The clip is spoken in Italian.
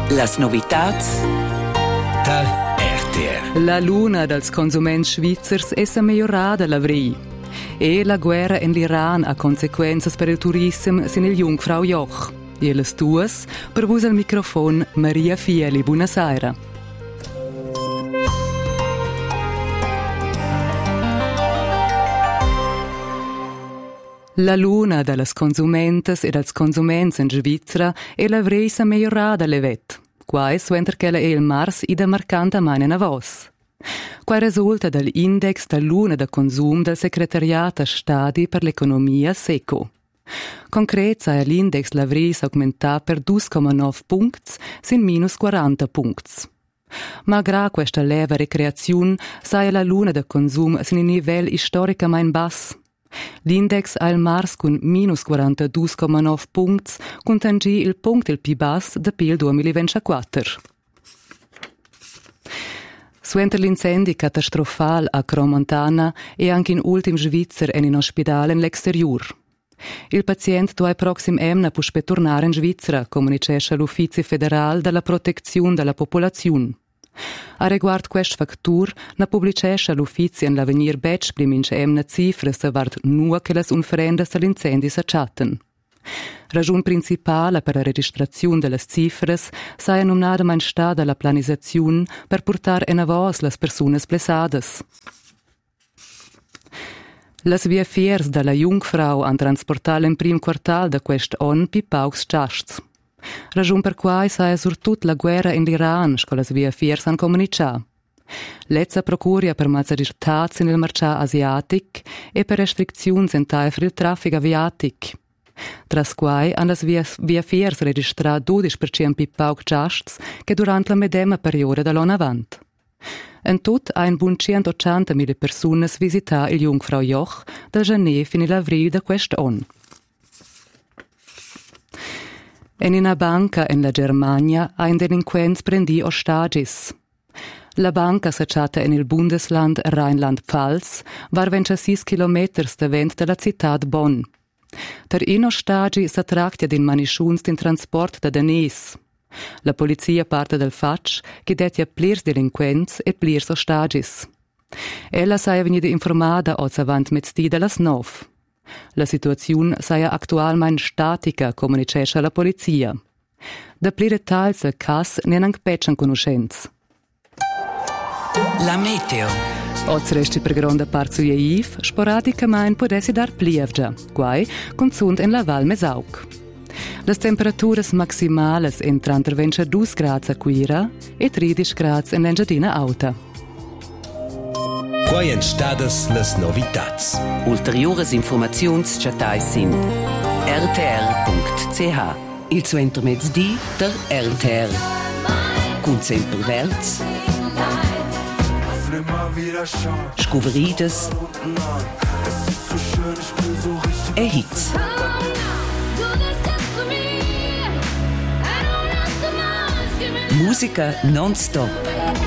Las novitats dal RTR. La luna dels consuments svizzers è migliorata l'avrì. E la guerra in l'Iran ha conseguenze per il turismo sin il Jungfrau Joch. E le stuas, per vos al microfono Maria Fieli, buonasera. La luna delle consumentes e dels consuments in Svizzera è la vresa migliorata levet. Quai suenter che il mars ida marcanta mane na vos. Quai risulta dall'index da luna da consum del Secretariat Stati per l'Economia SECO. Concreta l'index la vresa aumenta per 2,9 punti, sin minus 40 punti. Malgrado questa leva recreazione, sai la luna da consum sin in livello storicamente basso. L'index al mars con minus 42,9 punti contangi il punto il più basso del 2024. Suenter l'incendio catastrofale a Cromontana e anche in ultim Svizzera e in ospedale nell'exterior. Il paziente dove prossimo emna può tornare in Svizzera, comunicește l'Ufficio Federale della Protezione della Popolazione. A riguardo questo fattore, na pubblicește l'Ufficio in l'Avenir Batch primince emna cifre savart nua che las unfrendas dell'incendio s'acciatten. Ragione principale per la registrazione delle cifre sai nominata in stato della planizzazione per portare in avanti le persone blessades. Le vie fiers della Jungfrau han transportato in primo quartal da quest'anno più pochi giasts. Ragione per cui sai soprattutto la guerra in l'Iran, che le vie fiers han comunicato. Lezza procuria per maggioritazi nel mercato asiatico e per restrizioni in il traffico aviatico. Tras quai han las via fiers registrat 12% più pochi giasts che durante la medesima periodo dall'anno avanti. In tutto han buon 180.000 persone visitato il Jungfrau Joch da gennaio fino all'avril di quest'anno. In una banca in la Germania ein delinquents prendi ostagis. La banca situata in il Bundesland Rheinland-Pfalz var 26 kilometers da vent della città Bonn. Der in ostagi si tratta di manisciuns din transport da Danes. La polizia parte dal fatch che detia plirs delinquents e plirs ostagis. Ella sei venuta informata oggi avant mezz'dì dallas 9. La situazione sei attualmente statica, comunicește la polizia. Da pli dettagli del cas ne anche peccian conoscenza. La meteo. Oggi resti per grande parte su Jaiv, sporadicamente potessi dar plievgia, quai consund in la Val Mesauk. Le temperature maximali entran tra 22 gradi a Quira e 13 gradi in l'Engadina Alta. Quai en stadas las novitats. Ulteriores informazions chatais sin rtr.ch. Il suo intermezzi der RTR. Cun sempre verts. Scuverides e hits. Musica non-stop.